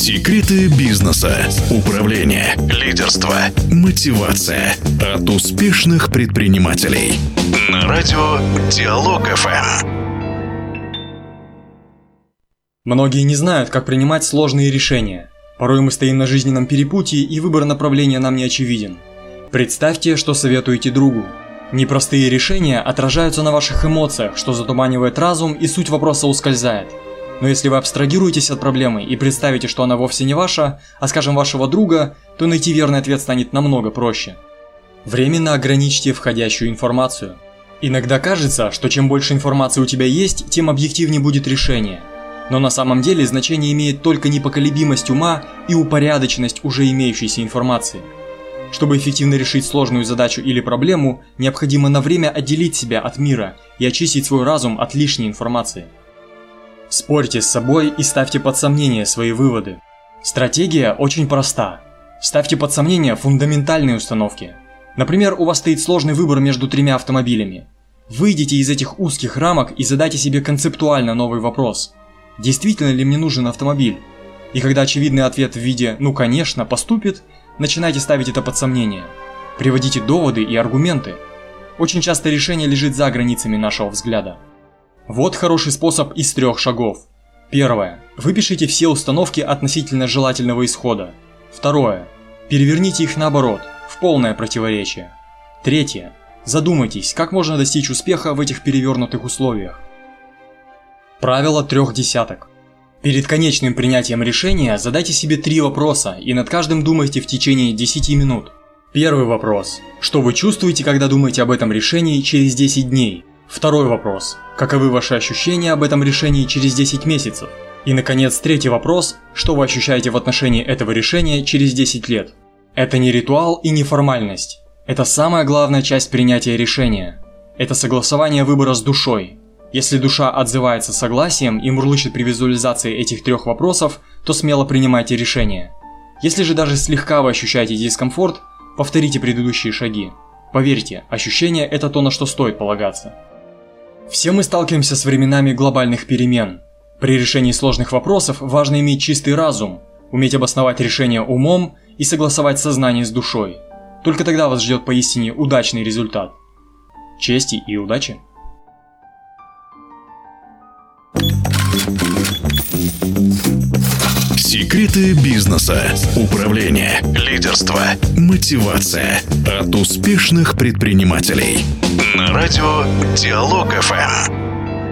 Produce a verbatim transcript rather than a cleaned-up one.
Секреты бизнеса, управления, лидерства, мотивация от успешных предпринимателей. На радио Диалог эф эм. Многие не знают, как принимать сложные решения. Порой мы стоим на жизненном перепутье, и выбор направления нам не очевиден. Представьте, что советуете другу. Непростые решения отражаются на ваших эмоциях, что затуманивает разум, и суть вопроса ускользает. Но если вы абстрагируетесь от проблемы и представите, что она вовсе не ваша, а, скажем, вашего друга, то найти верный ответ станет намного проще. Временно ограничьте входящую информацию. Иногда кажется, что чем больше информации у тебя есть, тем объективнее будет решение. Но на самом деле значение имеет только непоколебимость ума и упорядоченность уже имеющейся информации. Чтобы эффективно решить сложную задачу или проблему, необходимо на время отделить себя от мира и очистить свой разум от лишней информации. Спорьте с собой и ставьте под сомнение свои выводы. Стратегия очень проста. Ставьте под сомнение фундаментальные установки. Например, у вас стоит сложный выбор между тремя автомобилями. Выйдите из этих узких рамок и задайте себе концептуально новый вопрос. Действительно ли мне нужен автомобиль? И когда очевидный ответ в виде «ну конечно» поступит, начинайте ставить это под сомнение. Приводите доводы и аргументы. Очень часто решение лежит за границами нашего взгляда. Вот хороший способ из трех шагов. Первое. Выпишите все установки относительно желательного исхода. Второе. Переверните их наоборот, в полное противоречие. Третье. Задумайтесь, как можно достичь успеха в этих перевернутых условиях. Правило трех десяток. Перед конечным принятием решения задайте себе три вопроса и над каждым думайте в течение десяти минут. Первый вопрос. Что вы чувствуете, когда думаете об этом решении через десять дней? Второй вопрос. Каковы ваши ощущения об этом решении через десять месяцев? И, наконец, третий вопрос. Что вы ощущаете в отношении этого решения через десять лет? Это не ритуал и не формальность. Это самая главная часть принятия решения. Это согласование выбора с душой. Если душа отзывается согласием и мурлычет при визуализации этих трех вопросов, то смело принимайте решение. Если же даже слегка вы ощущаете дискомфорт, повторите предыдущие шаги. Поверьте, ощущение – это то, на что стоит полагаться. Все мы сталкиваемся с временами глобальных перемен. При решении сложных вопросов важно иметь чистый разум, уметь обосновать решение умом и согласовать сознание с душой. Только тогда вас ждет поистине удачный результат. Чести и удачи! Секреты бизнеса, управления, лидерства, мотивация от успешных предпринимателей. На радио Диалог эф эм.